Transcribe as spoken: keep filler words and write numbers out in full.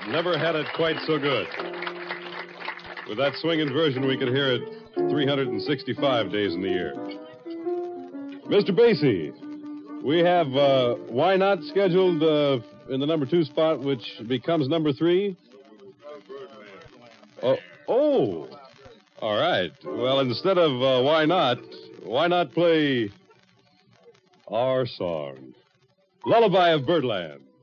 never had it quite so good. With that swinging version, we could hear it three hundred sixty-five days in the year. Mister Basie, we have uh, Why Not scheduled uh, in the number two spot, which becomes number three. Oh, oh, all right. Well, instead of uh, Why Not, why not play our song, Lullaby of Birdland.